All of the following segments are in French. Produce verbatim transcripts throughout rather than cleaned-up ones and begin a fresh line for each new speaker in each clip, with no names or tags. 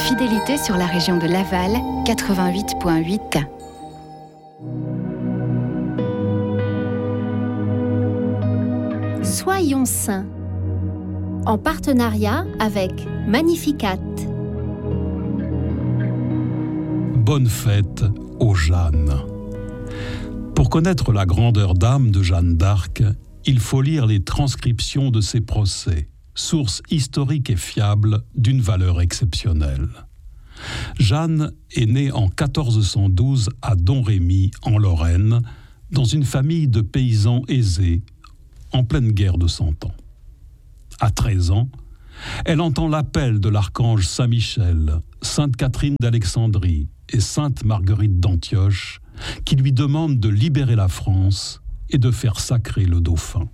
fidélité sur la région de Laval, quatre-vingt-huit virgule huit.
Soyons saints, en partenariat avec Magnificat.
Bonne fête aux Jeannes. Pour connaître la grandeur d'âme de Jeanne d'Arc, il faut lire les transcriptions de ses procès, source historique et fiable d'une valeur exceptionnelle. Jeanne est née en quatorze cent douze à Domrémy, en Lorraine, dans une famille de paysans aisés, en pleine guerre de Cent Ans. À treize ans, elle entend l'appel de l'archange Saint-Michel, Sainte Catherine d'Alexandrie et Sainte Marguerite d'Antioche, qui lui demandent de libérer la France et de faire sacrer le dauphin.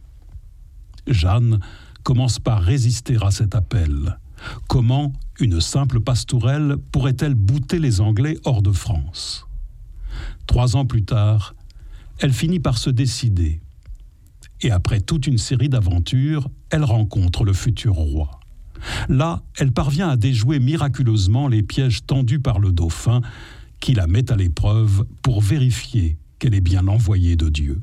Jeanne commence par résister à cet appel. Comment une simple pastourelle pourrait-elle bouter les Anglais hors de France ? Trois ans plus tard, elle finit par se décider. Et après toute une série d'aventures, elle rencontre le futur roi. Là, elle parvient à déjouer miraculeusement les pièges tendus par le dauphin, qui la met à l'épreuve pour vérifier qu'elle est bien l'envoyée de Dieu.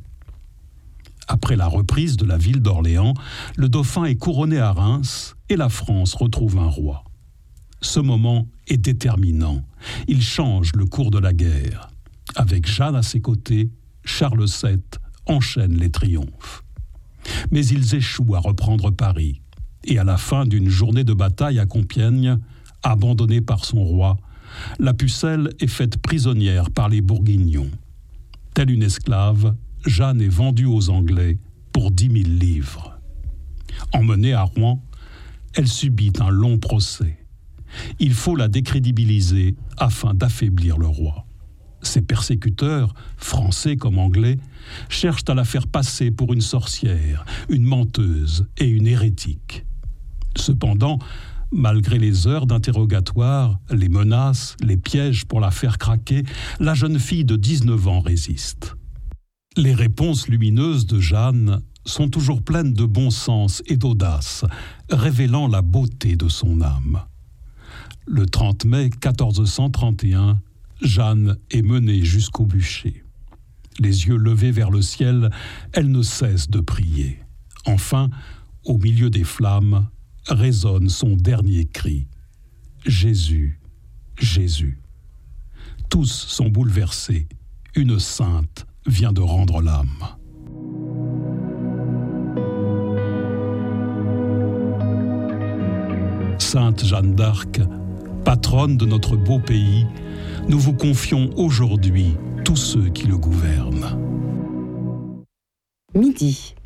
Après la reprise de la ville d'Orléans, le dauphin est couronné à Reims et la France retrouve un roi. Ce moment est déterminant. Il change le cours de la guerre. Avec Jeanne à ses côtés, Charles sept enchaîne les triomphes. Mais ils échouent à reprendre Paris. Et à la fin d'une journée de bataille à Compiègne, abandonnée par son roi, la pucelle est faite prisonnière par les Bourguignons. Telle une esclave, Jeanne est vendue aux Anglais pour dix mille livres. Emmenée à Rouen, elle subit un long procès. Il faut la décrédibiliser afin d'affaiblir le roi. Ses persécuteurs, français comme anglais, cherchent à la faire passer pour une sorcière, une menteuse et une hérétique. Cependant, malgré les heures d'interrogatoire, les menaces, les pièges pour la faire craquer, la jeune fille de dix-neuf ans résiste. Les réponses lumineuses de Jeanne sont toujours pleines de bon sens et d'audace, révélant la beauté de son âme. Le trente mai quatorze cent trente et un, Jeanne est menée jusqu'au bûcher. Les yeux levés vers le ciel, elle ne cesse de prier. Enfin, au milieu des flammes, résonne son dernier cri. Jésus, Jésus. Tous sont bouleversés. Une sainte vient de rendre l'âme. Sainte Jeanne d'Arc, patronne de notre beau pays, nous vous confions aujourd'hui tous ceux qui le gouvernent.
Midi.